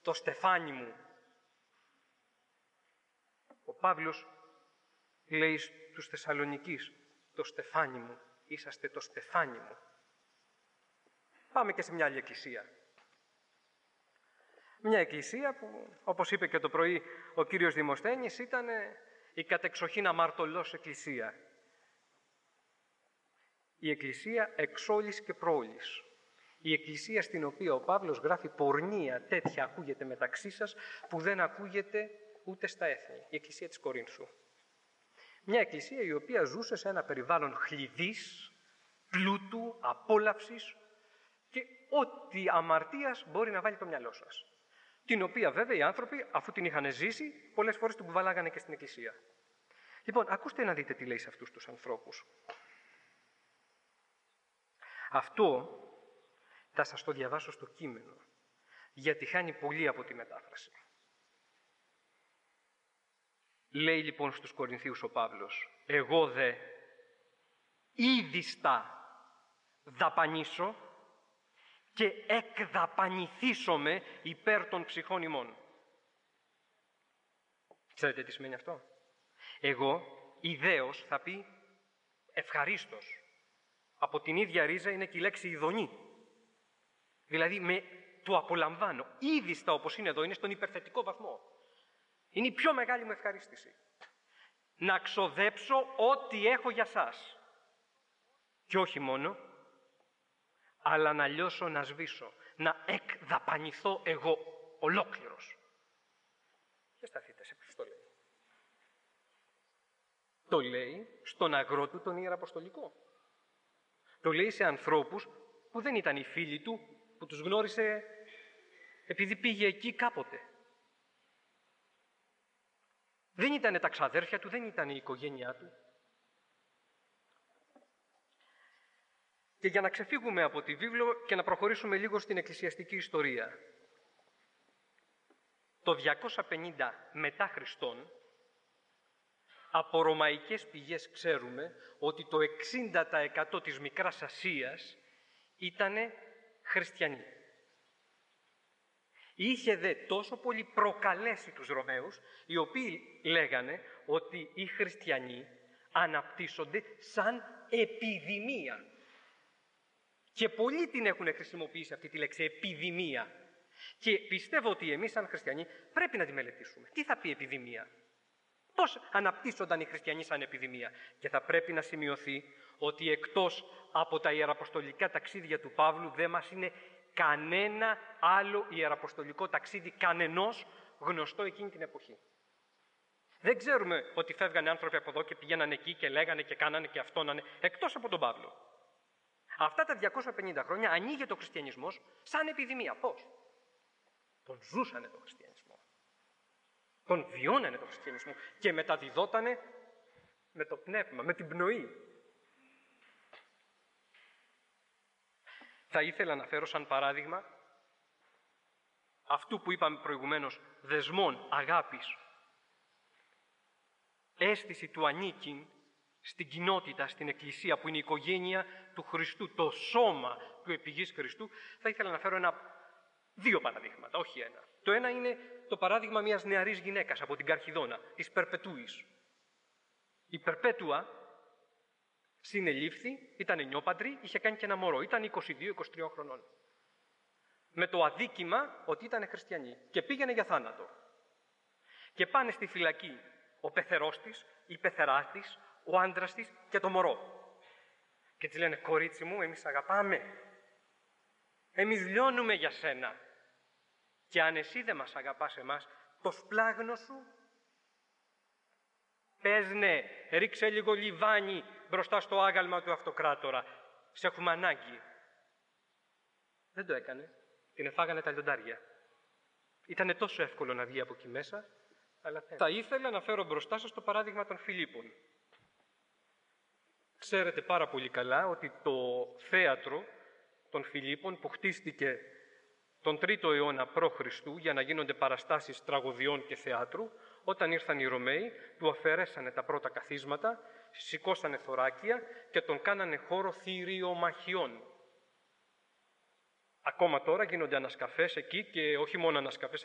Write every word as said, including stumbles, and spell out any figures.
το στεφάνι μου. Ο Παύλος λέει στους Θεσσαλονικείς, το στεφάνι μου, είσαστε το στεφάνι μου. Πάμε και σε μια άλλη εκκλησία. Μια εκκλησία που, όπως είπε και το πρωί ο κύριος Δημοσθένης, ήταν η κατεξοχήν αμαρτωλός εκκλησία. Η εκκλησία εξόλης και προόλης. Η εκκλησία στην οποία ο Παύλος γράφει πορνεία τέτοια ακούγεται μεταξύ σας που δεν ακούγεται ούτε στα έθνη. Η εκκλησία της Κορίνθου. Μια εκκλησία η οποία ζούσε σε ένα περιβάλλον χλειδής, πλούτου, απόλαυσης και ό,τι αμαρτίας μπορεί να βάλει το μυαλό σας. Την οποία βέβαια οι άνθρωποι, αφού την είχαν ζήσει, πολλές φορές την κουβαλάγανε και στην εκκλησία. Λοιπόν, ακούστε να δείτε τι λέει σε αυτούς τους ανθρώπους. Αυτό θα σας το διαβάσω στο κείμενο, γιατί χάνει πολύ από τη μετάφραση. Λέει λοιπόν στους Κορινθίους ο Παύλος, εγώ δε ήδιστα δαπανίσω και εκδαπανηθήσομαι υπέρ των ψυχών ημών. Ξέρετε τι σημαίνει αυτό? Εγώ ιδέως θα πει ευχαρίστως. Από την ίδια ρίζα είναι και η λέξη ειδονή. Δηλαδή με το απολαμβάνω. Ήδιστα όπως είναι εδώ, είναι στον υπερθετικό βαθμό. Είναι η πιο μεγάλη μου ευχαρίστηση. Να ξοδέψω ό,τι έχω για σας. Και όχι μόνο, αλλά να λιώσω, να σβήσω. Να εκδαπανηθώ εγώ ολόκληρος. Και σταθείτε σε ποιος το λέει. Το λέει στον αγρό του τον Ιεραποστολικό. Το λέει σε ανθρώπους που δεν ήταν οι φίλοι του, που τους γνώρισε επειδή πήγε εκεί κάποτε. Δεν ήταν τα ξαδέρφια του, δεν ήταν η οικογένειά του. Και για να ξεφύγουμε από τη βίβλο και να προχωρήσουμε λίγο στην εκκλησιαστική ιστορία. Το διακόσια πενήντα μετά Χριστόν, από ρωμαϊκές πηγές ξέρουμε ότι το εξήντα τοις εκατό της Μικράς Ασίας ήτανε χριστιανοί. Είχε δε τόσο πολύ προκαλέσει τους Ρωμαίους, οι οποίοι λέγανε ότι οι χριστιανοί αναπτύσσονται σαν επιδημία. Και πολλοί την έχουν χρησιμοποιήσει αυτή τη λέξη επιδημία. Και πιστεύω ότι εμείς σαν χριστιανοί πρέπει να τη μελετήσουμε. Τι θα πει επιδημία? Πώς αναπτύσσονταν οι χριστιανοί σαν επιδημία? Και θα πρέπει να σημειωθεί ότι εκτός από τα ιεραποστολικά ταξίδια του Παύλου δεν μας είναι κανένα άλλο ιεραποστολικό ταξίδι κανενός γνωστό εκείνη την εποχή. Δεν ξέρουμε ότι φεύγανε άνθρωποι από εδώ και πηγαίνανε εκεί και λέγανε και κάνανε και αυτόνανε, εκτός από τον Παύλο. Αυτά τα διακόσια πενήντα χρόνια ανοίγεται ο χριστιανισμός σαν επιδημία. Πώς? Τον ζούσανε τον χριστιανισμό. Τον βιώνανε τον χριστιανισμό και μεταδιδότανε με το πνεύμα, με την πνοή. Θα ήθελα να φέρω σαν παράδειγμα αυτού που είπαμε προηγουμένως, δεσμών αγάπης, αίσθηση του ανήκειν στην κοινότητα, στην Εκκλησία που είναι η οικογένεια του Χριστού, το σώμα του επιγής Χριστού. Θα ήθελα να φέρω ένα, δύο παραδείγματα, όχι ένα. Το ένα είναι το παράδειγμα μιας νεαρής γυναίκας από την Καρχιδόνα, της Περπετούης. Η Περπέτουα συνελήφθη, ήταν νιόπαντρη, είχε κάνει και ένα μωρό, ήταν είκοσι δύο είκοσι τρία χρονών. Με το αδίκημα ότι ήταν χριστιανή και πήγαινε για θάνατο. Και πάνε στη φυλακή ο πεθερός της, η πεθερά της, ο άντρας της και το μωρό. Και της λένε, κορίτσι μου, εμείς αγαπάμε. Εμείς λιώνουμε για σένα. Και αν εσύ δεν μας αγαπάς εμάς, το σπλάγνο σου, πες ναι, ρίξε λίγο λιβάνι μπροστά στο άγαλμα του αυτοκράτορα. Σε έχουμε ανάγκη. Δεν το έκανε. Την εφάγανε τα λιοντάρια. Ήτανε τόσο εύκολο να βγει από εκεί μέσα, αλλά θα ήθελα να φέρω μπροστά σας το παράδειγμα των Φιλίππων. Ξέρετε πάρα πολύ καλά ότι το θέατρο των Φιλίππων που χτίστηκε τον τρίτο αιώνα προ Χριστού για να γίνονται παραστάσεις τραγωδιών και θεάτρου, όταν ήρθαν οι Ρωμαίοι, του αφαιρέσανε τα πρώτα καθίσματα, σηκώσανε θωράκια και τον κάνανε χώρο θηριομαχιών. Ακόμα τώρα γίνονται ανασκαφές εκεί και όχι μόνο ανασκαφές,